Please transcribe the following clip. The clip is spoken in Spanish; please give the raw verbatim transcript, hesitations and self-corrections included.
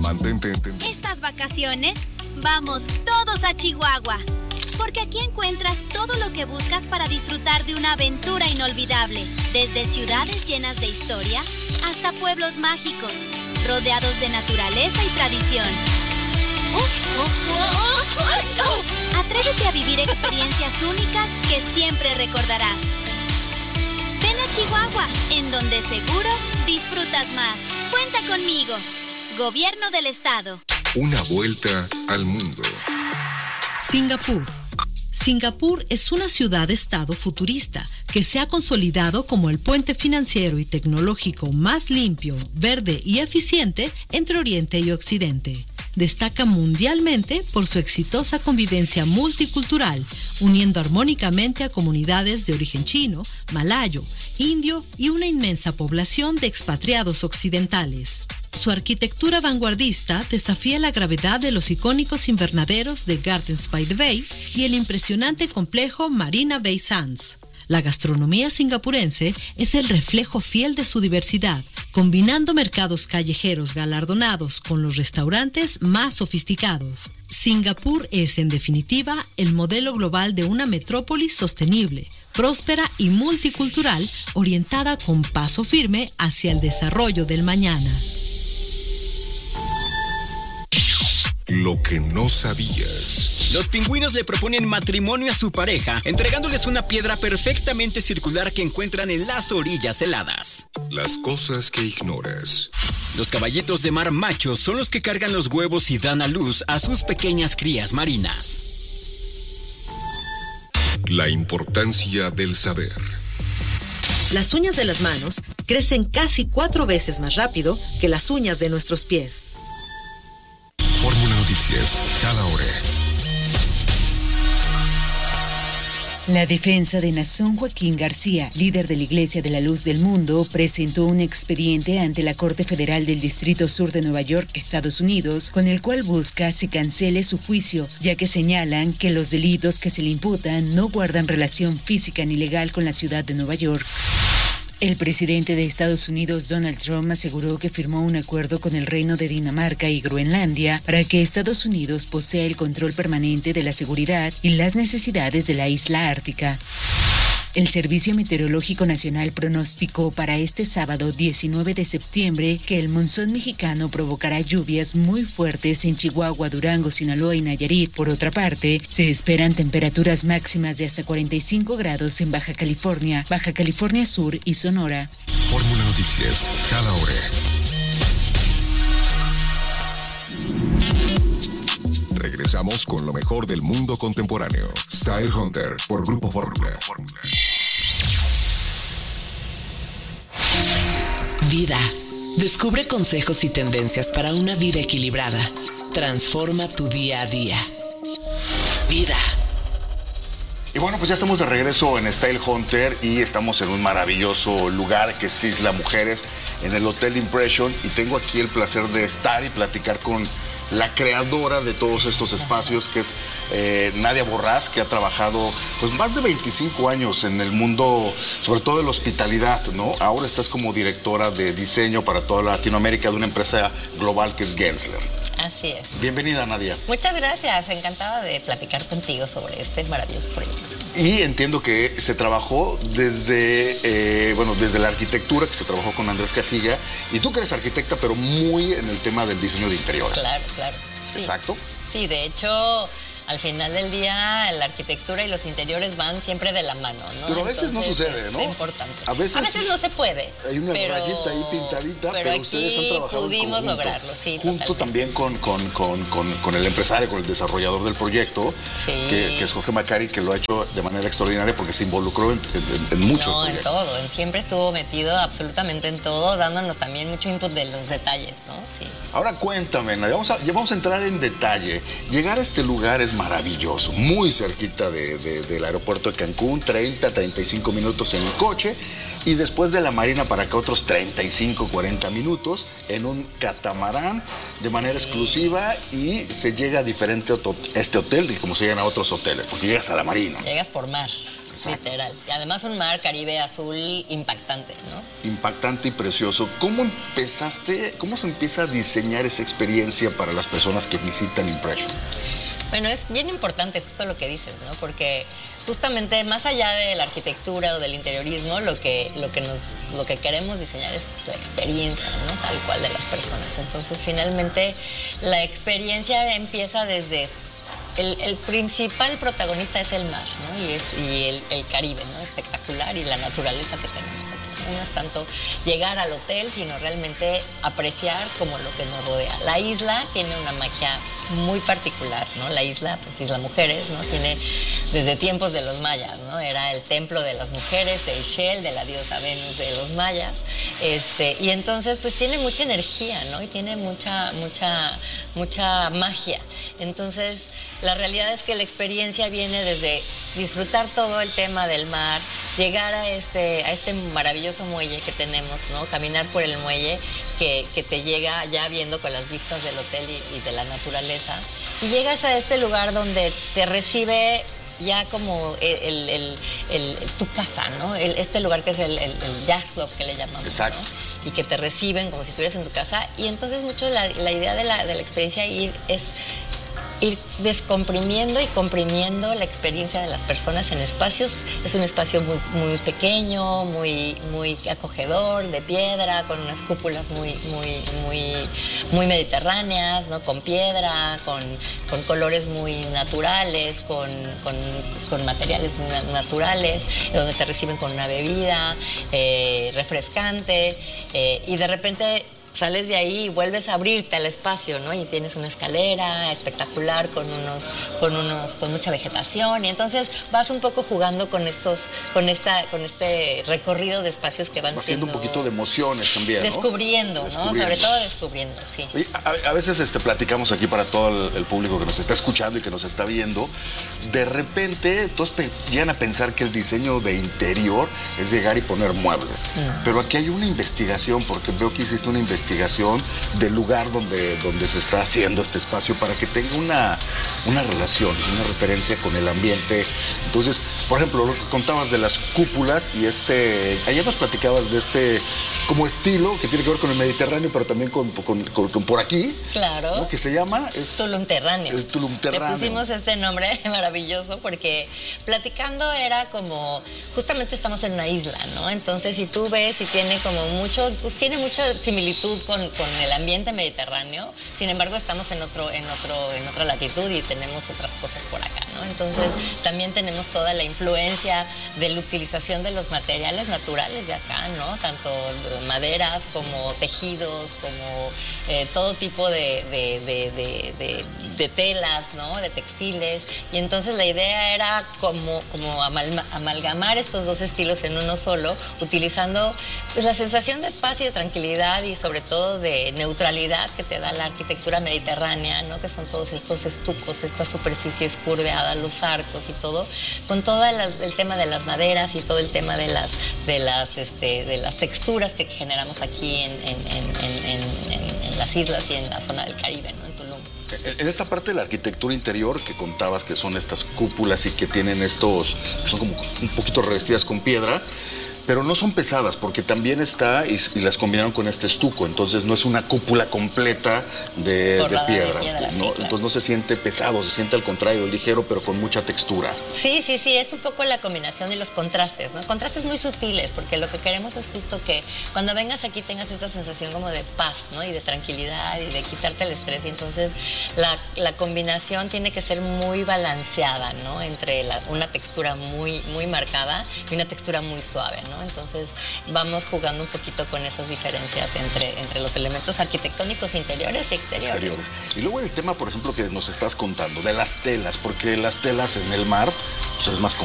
Mantente. Estas vacaciones, vamos todos a Chihuahua. Porque aquí encuentras todo lo que buscas para disfrutar de una aventura inolvidable. Desde ciudades llenas de historia hasta pueblos mágicos, rodeados de naturaleza y tradición. Atrévete a vivir experiencias únicas que siempre recordarás. Ven a Chihuahua, en donde seguro disfrutas más. Cuenta conmigo. Gobierno del Estado. Una vuelta al mundo. Singapur. Singapur es una ciudad-estado futurista que se ha consolidado como el puente financiero y tecnológico más limpio, verde y eficiente entre Oriente y Occidente. Destaca mundialmente por su exitosa convivencia multicultural, uniendo armónicamente a comunidades de origen chino, malayo, indio y una inmensa población de expatriados occidentales. Su arquitectura vanguardista desafía la gravedad de los icónicos invernaderos de Gardens by the Bay y el impresionante complejo Marina Bay Sands. La gastronomía singapurense es el reflejo fiel de su diversidad, combinando mercados callejeros galardonados con los restaurantes más sofisticados. Singapur es, en definitiva, el modelo global de una metrópolis sostenible, próspera y multicultural, orientada con paso firme hacia el desarrollo del mañana. Lo que no sabías. Los pingüinos le proponen matrimonio a su pareja, entregándoles una piedra perfectamente circular que encuentran en las orillas heladas. Las cosas que ignoras. Los caballitos de mar machos son los que cargan los huevos y dan a luz a sus pequeñas crías marinas. La importancia del saber. Las uñas de las manos crecen casi cuatro veces más rápido que las uñas de nuestros pies. Fórmula Noticias, cada hora. La defensa de Nazón Joaquín García, líder de la Iglesia de la Luz del Mundo, presentó un expediente ante la Corte Federal del Distrito Sur de Nueva York, Estados Unidos, con el cual busca se cancele su juicio, ya que señalan que los delitos que se le imputan no guardan relación física ni legal con la ciudad de Nueva York. El presidente de Estados Unidos, Donald Trump, aseguró que firmó un acuerdo con el Reino de Dinamarca y Groenlandia para que Estados Unidos posea el control permanente de la seguridad y las necesidades de la isla ártica. El Servicio Meteorológico Nacional pronosticó para este sábado diecinueve de septiembre que el monzón mexicano provocará lluvias muy fuertes en Chihuahua, Durango, Sinaloa y Nayarit. Por otra parte, se esperan temperaturas máximas de hasta cuarenta y cinco grados en Baja California, Baja California Sur y Sonora. Fórmula Noticias, cada hora. Regresamos con lo mejor del mundo contemporáneo. Style Hunter por Grupo Fórmula. Vida. Descubre consejos y tendencias para una vida equilibrada. Transforma tu día a día. Vida. Y bueno, pues ya estamos de regreso en Style Hunter y estamos en un maravilloso lugar que es Isla Mujeres, en el Hotel Impression, y tengo aquí el placer de estar y platicar con la creadora de todos estos espacios, que es eh, Nadia Borrás, que ha trabajado pues más de veinticinco años en el mundo, sobre todo de la hospitalidad, ¿no? Ahora estás como directora de diseño para toda Latinoamérica de una empresa global que es Gensler. Así es. Bienvenida, Nadia. Muchas gracias, encantada de platicar contigo sobre este maravilloso proyecto. Y entiendo que se trabajó desde, eh, bueno, desde la arquitectura, que se trabajó con Andrés Cajilla, y tú que eres arquitecta, pero muy en el tema del diseño de interiores. Claro, claro. Sí. Exacto. Sí, de hecho, al final del día, la arquitectura y los interiores van siempre de la mano, ¿no? Pero a veces Entonces, no sucede, ¿no? Es importante. A veces, a veces no se puede. Hay una pero, rayita ahí pintadita, pero, pero ustedes han trabajado pudimos en conjunto, lograrlo, sí, junto totalmente. también con, con, con, con, con el empresario, con el desarrollador del proyecto, sí. que, que es Jorge Macari, que lo ha hecho de manera extraordinaria porque se involucró en, en, en mucho. No, en todo, en siempre estuvo metido absolutamente en todo, dándonos también mucho input de los detalles, ¿no? Sí. Ahora cuéntame, Nadia, vamos a, ya vamos a entrar en detalle. Llegar a este lugar es maravilloso, muy cerquita de, de, del aeropuerto de Cancún, treinta, treinta y cinco minutos en coche, y después de la Marina para acá otros treinta y cinco, cuarenta minutos en un catamarán de manera sí. exclusiva, y se llega a diferente a este hotel de como se llegan a otros hoteles, porque llegas a la Marina. Llegas por mar. Exacto. Literal. Y además un mar Caribe azul impactante, ¿no? Impactante y precioso. ¿Cómo empezaste, cómo se empieza a diseñar esa experiencia para las personas que visitan Impression? Bueno, es bien importante justo lo que dices, ¿no? Porque justamente más allá de la arquitectura o del interiorismo, lo que, lo que, nos, lo que queremos diseñar es la experiencia, ¿no? Tal cual de las personas. Entonces, finalmente, la experiencia empieza desde... El, el principal protagonista es el mar, ¿no? Y, es, y el, el Caribe, ¿no? Espectacular, y la naturaleza que tenemos aquí, ¿no? No es tanto llegar al hotel, sino realmente apreciar como lo que nos rodea. La isla tiene una magia muy particular, ¿no? La isla, pues Isla Mujeres, ¿no? Tiene desde tiempos de los mayas, ¿no? Era el templo de las mujeres, de Ixchel, de la diosa Venus de los mayas. Este, y entonces, pues tiene mucha energía, ¿no? Y tiene mucha, mucha, mucha magia. Entonces, la realidad es que la experiencia viene desde disfrutar todo el tema del mar, llegar a este, a este maravilloso muelle que tenemos, ¿no? Caminar por el muelle que, que te llega ya viendo con las vistas del hotel y, y de la naturaleza. Y llegas a este lugar donde te recibe ya como el, el, el, el tu casa, ¿no? El, este lugar que es el, el, el Yacht Club que le llamamos. Exacto. ¿No? Y que te reciben como si estuvieras en tu casa. Y entonces mucho la, la idea de la, de la experiencia ir es ir descomprimiendo y comprimiendo la experiencia de las personas en espacios. Es un espacio muy, muy pequeño, muy, muy acogedor, de piedra, con unas cúpulas muy, muy, muy, muy mediterráneas, ¿no? Con piedra, con, con colores muy naturales, con, con, con materiales muy naturales, donde te reciben con una bebida eh, refrescante eh, y de repente sales de ahí y vuelves a abrirte al espacio, ¿no? Y tienes una escalera espectacular con unos, con unos, con mucha vegetación. Y entonces vas un poco jugando con estos, con esta, con este recorrido de espacios que van Va siendo. haciendo un poquito de emociones también, ¿no? Descubriendo, ¿no? Descubriendo. Sobre todo descubriendo, sí. Oye, a, a veces este, platicamos aquí para todo el, el público que nos está escuchando y que nos está viendo. De repente, todos pe- llegan a pensar que el diseño de interior es llegar y poner muebles. Mm. Pero aquí hay una investigación, porque veo que hiciste una investigación del lugar donde, donde se está haciendo este espacio para que tenga una, una relación, una referencia con el ambiente. Entonces, por ejemplo, lo que contabas de las cúpulas y este, ayer nos platicabas de este como estilo que tiene que ver con el Mediterráneo, pero también con, con, con, con por aquí. Claro. ¿No? Que se llama es Tulumterráneo. El Tulumterráneo. Le pusimos este nombre maravilloso porque platicando era como, justamente estamos en una isla, ¿no? Entonces, si tú ves y tiene como mucho, pues tiene mucha similitud Con, con el ambiente mediterráneo. Sin embargo, estamos en otro, en otro, en otra latitud y tenemos otras cosas por acá, ¿no? Entonces, también tenemos toda la influencia de la utilización de los materiales naturales de acá, ¿no? Tanto maderas como tejidos, como eh, todo tipo de, de, de, de, de, de telas, ¿no? De textiles. Y entonces la idea era como, como amal, amalgamar estos dos estilos en uno solo, utilizando pues, la sensación de paz y de tranquilidad y sobre todo de neutralidad que te da la arquitectura mediterránea, ¿no? Que son todos estos estucos, estas superficies curveadas, los arcos y todo, con todo el, el tema de las maderas y todo el tema de las, de las, este, de las texturas que generamos aquí en, en, en, en, en, en las islas y en la zona del Caribe, ¿no? En Tulum. En esta parte de la arquitectura interior que contabas que son estas cúpulas y que tienen estos, que son como un poquito revestidas con piedra, pero no son pesadas porque también está y, y las combinaron con este estuco, entonces no es una cúpula completa de, de piedra, de piedra ¿no? sí, claro. Entonces no se siente pesado, se siente al contrario, ligero, pero con mucha textura. Sí, sí, sí, es un poco la combinación y los contrastes, ¿no? Contrastes muy sutiles, porque lo que queremos es justo que cuando vengas aquí tengas esta sensación como de paz, ¿no? Y de tranquilidad y de quitarte el estrés. Y entonces la, la combinación tiene que ser muy balanceada, ¿no? Entre la, una textura muy, muy marcada y una textura muy suave, ¿no? Entonces vamos jugando un poquito con esas diferencias entre, entre los elementos arquitectónicos interiores y exteriores. exteriores. Y luego el tema, por ejemplo, que nos estás contando, de las telas, porque las telas en el mar pues es más